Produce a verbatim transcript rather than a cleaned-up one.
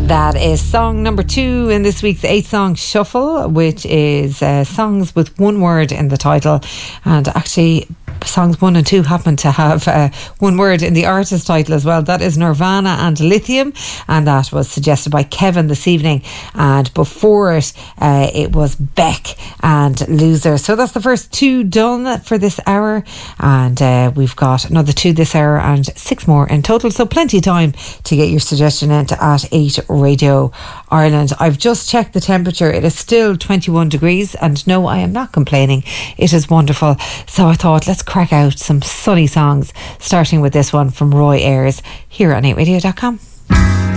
That is song number two in this week's eight song shuffle, which is uh, songs with one word in the title. And actually, songs one and two happen to have uh, one word in the artist title as well. That is Nirvana and Lithium, and that was suggested by Kevin this evening. And before it, uh, it was Beck and Loser. So that's the first two done for this hour, and uh, we've got another two this hour and six more in total. So plenty of time to get your suggestion into at eight Radio Ireland. I've just checked the temperature. It is still twenty-one degrees, and no, I am not complaining. It is wonderful. So I thought, let's crack out some sunny songs, starting with this one from Roy Ayers here on eight radio dot com.